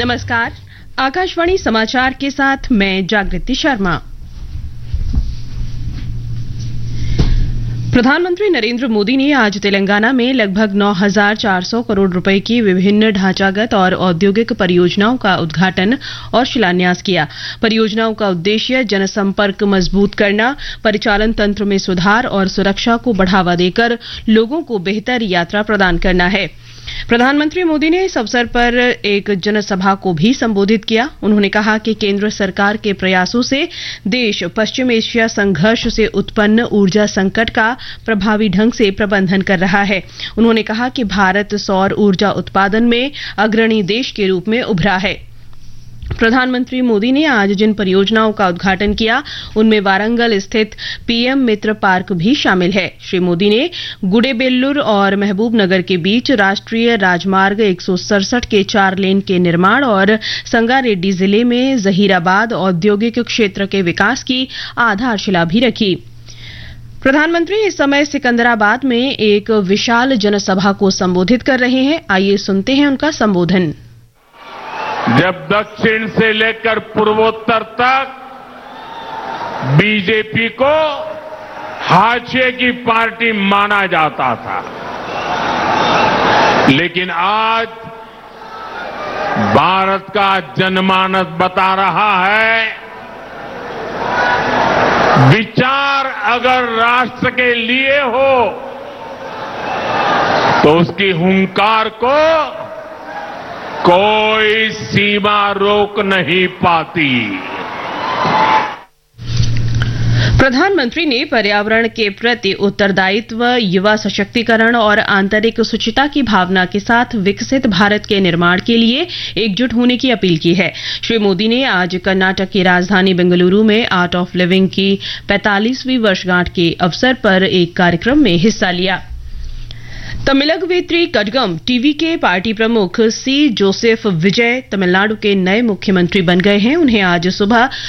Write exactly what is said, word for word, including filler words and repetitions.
नमस्कार, आकाशवाणी समाचार के साथ मैं जागृति शर्मा। प्रधानमंत्री नरेंद्र मोदी ने आज तेलंगाना में लगभग नौ हज़ार चार सौ करोड़ रुपए की विभिन्न ढांचागत और औद्योगिक परियोजनाओं का उद्घाटन और शिलान्यास किया। परियोजनाओं का उद्देश्य जनसंपर्क मजबूत करना, परिचालन तंत्र में सुधार और सुरक्षा को बढ़ावा देकर लोगों को बेहतर यात्रा प्रदान करना है। प्रधानमंत्री मोदी ने इस अवसर पर एक जनसभा को भी संबोधित किया। उन्होंने कहा कि केंद्र सरकार के प्रयासों से देश पश्चिम एशिया संघर्ष से उत्पन्न ऊर्जा संकट का प्रभावी ढंग से प्रबंधन कर रहा है। उन्होंने कहा कि भारत सौर ऊर्जा उत्पादन में अग्रणी देश के रूप में उभरा है। प्रधानमंत्री मोदी ने आज जिन परियोजनाओं का उद्घाटन किया उनमें वारंगल स्थित पीएम मित्र पार्क भी शामिल है। श्री मोदी ने गुडेबेल्लूर और महबूब नगर के बीच राष्ट्रीय राजमार्ग एक सौ सड़सठ के चार लेन के निर्माण और संगारेड्डी जिले में जहीराबाद औद्योगिक क्षेत्र के विकास की आधारशिला भी रखी। प्रधानमंत्री इस समय सिकंदराबाद में एक विशाल जनसभा को संबोधित कर रहे हैं। आइए सुनते हैं उनका संबोधन। जब दक्षिण से लेकर पूर्वोत्तर तक बीजेपी को हाशिए की पार्टी माना जाता था, लेकिन आज भारत का जनमानस बता रहा है, विचार अगर राष्ट्र के लिए हो तो उसकी हुंकार को कोई सीमा रोक नहीं पाती। प्रधानमंत्री ने पर्यावरण के प्रति उत्तरदायित्व, युवा सशक्तिकरण और आंतरिक शुचिता की भावना के साथ विकसित भारत के निर्माण के लिए एकजुट होने की अपील की है। श्री मोदी ने आज कर्नाटक की राजधानी बेंगलुरु में आर्ट ऑफ लिविंग की पैंतालीसवीं वर्षगांठ के अवसर पर एक कार्यक्रम में हिस्सा लिया। तमिलगवेत्री कड़गम टीवी के पार्टी प्रमुख सी जोसेफ विजय तमिलनाडु के नए मुख्यमंत्री बन गए हैं। उन्हें आज सुबह